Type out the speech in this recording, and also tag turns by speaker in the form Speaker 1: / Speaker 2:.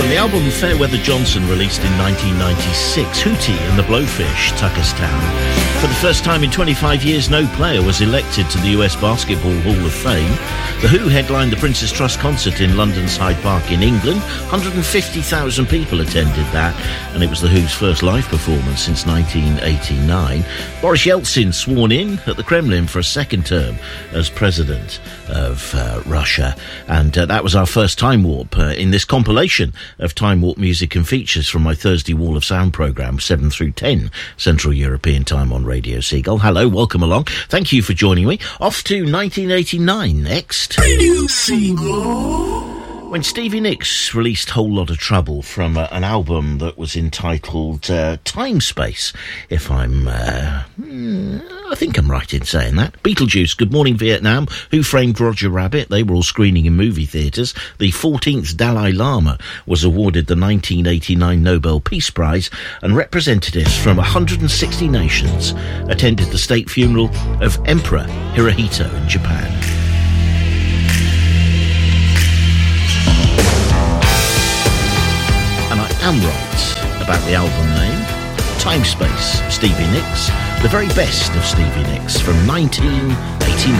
Speaker 1: From the album Fairweather Johnson, released in 1996, Hootie and the Blowfish, Tucker's Town. For the first time in 25 years, no player was elected to the US Basketball Hall of Fame. The Who headlined the Prince's Trust concert in London's Hyde Park in England. 150,000 people attended that, and it was the Who's first live performance since 1989. Boris Yeltsin sworn in at the Kremlin for a second term as president of Russia, and that was our first Time Warp in this compilation of Time Warp music and features from my Thursday Wall of Sound programme, 7 through 10 Central European Time on Radio Seagull. Hello, welcome along. Thank you for joining me. Off to 1989 next. Radio Seagull. When Stevie Nicks released Whole Lot of Trouble from an album that was entitled Time Space, if I think I'm right in saying that. Beetlejuice, Good Morning Vietnam, Who Framed Roger Rabbit, they were all screening in movie theatres. The 14th Dalai Lama was awarded the 1989 Nobel Peace Prize, and representatives from 160 nations attended the state funeral of Emperor Hirohito in Japan. I'm right about the album name, Time Space, Stevie Nicks, the very best of Stevie Nicks from 1989.